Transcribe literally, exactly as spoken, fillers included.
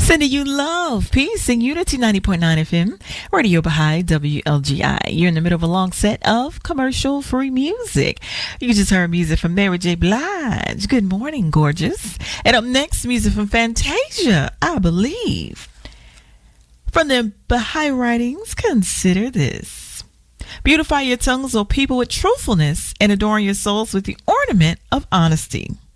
Sending you love, peace, and unity. Ninety point nine F M, Radio Baha'i, W L G I. You're in the middle of a long set of commercial-free music. You just heard music from Mary J. Blige. Good morning, gorgeous. And up next, music from Fantasia, I Believe. From the Baha'i writings, consider this. Beautify your tongues, O people, with truthfulness, and adorn your souls with the ornament of honesty.